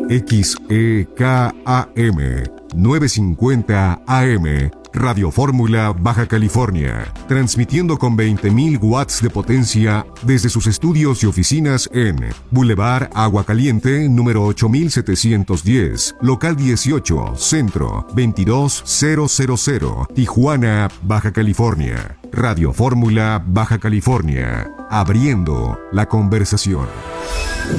XEKAM 950 AM, Radio Fórmula, Baja California, transmitiendo con 20.000 watts de potencia desde sus estudios y oficinas en Boulevard Agua Caliente, número 8710, local 18, centro 22000, Tijuana, Baja California. Radio Fórmula, Baja California, abriendo la conversación.